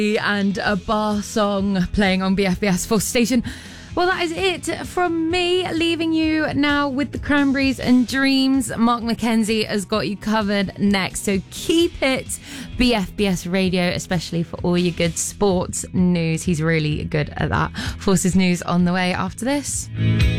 And a bar song playing on BFBS Force Station. Well, that is it from me, leaving you now with the Cranberries and Dreams. Mark McKenzie has got you covered next, so keep it BFBS Radio, especially for all your good sports news. He's really good at that. Forces News on the way after this.